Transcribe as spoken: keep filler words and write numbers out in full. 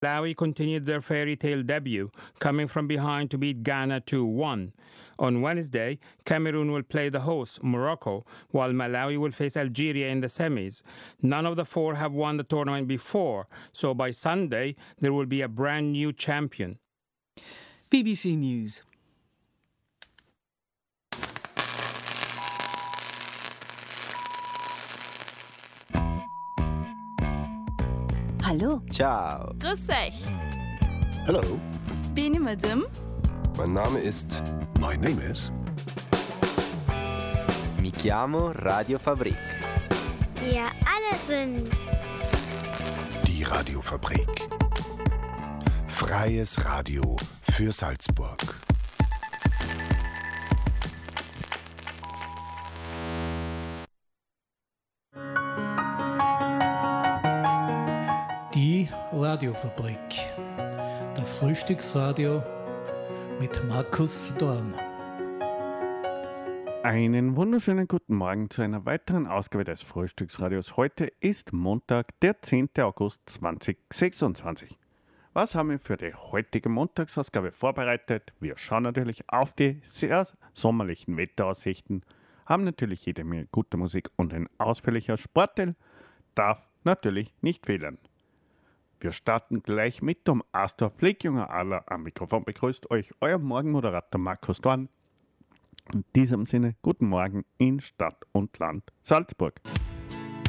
Malawi continued their fairy tale debut, coming from behind to beat Ghana two one. On Wednesday, Cameroon will play the host, Morocco, while Malawi will face Algeria in the semis. None of the four have won the tournament before, so by Sunday, there will be a brand new champion. B B C News. Hallo. Ciao. Grüß euch. Hello. Bin ich Madame? Mein Name ist... My name is... Mi chiamo Radio Fabrik. Wir alle sind... Die Radiofabrik. Freies Radio für Salzburg. Die Radiofabrik. Das Frühstücksradio mit Markus Dorn. Einen wunderschönen guten Morgen zu einer weiteren Ausgabe des Frühstücksradios. Heute ist Montag, der zehnten August zweitausendsechsundzwanzig. Was haben wir für die heutige Montagsausgabe vorbereitet? Wir schauen natürlich auf die sehr sommerlichen Wetteraussichten, haben natürlich jede Menge gute Musik und ein ausführlicher Sportteil darf natürlich nicht fehlen. Wir starten gleich mit dem Astor Pflegjunger Adler. Am Mikrofon begrüßt euch euer Morgenmoderator Markus Dorn. In diesem Sinne, guten Morgen in Stadt und Land Salzburg.